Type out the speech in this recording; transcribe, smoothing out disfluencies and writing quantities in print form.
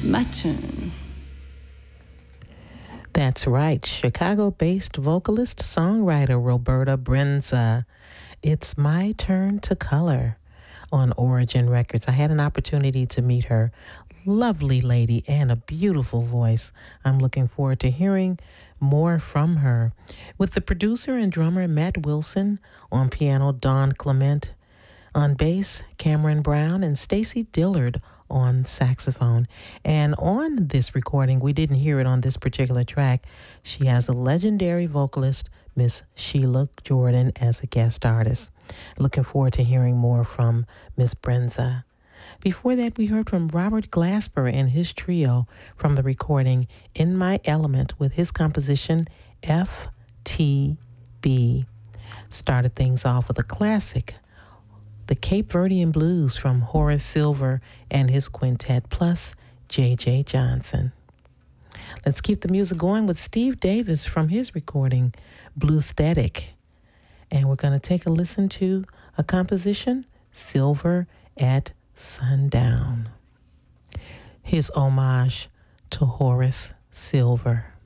my turn. That's right. Chicago-based vocalist, songwriter Roberta Brenza. It's My Turn to Color on Origin Records. I had an opportunity to meet her. Lovely lady and a beautiful voice. I'm looking forward to hearing more from her. With the producer and drummer Matt Wilson, on piano Don Clement, on bass Cameron Brown, and Stacy Dillard on saxophone. And on this recording, we didn't hear it on this particular track, she has the legendary vocalist Miss Sheila Jordan as a guest artist. Looking forward to hearing more from Miss Brenza. Before that, we heard from Robert Glasper and his trio from the recording In My Element with his composition FTB. Started things off with a classic, the Cape Verdean Blues from Horace Silver and his quintet, plus J.J. Johnson. Let's keep the music going with Steve Davis from his recording, Bluestatic. And we're going to take a listen to a composition, Silver at Sundown. His homage to Horace Silver.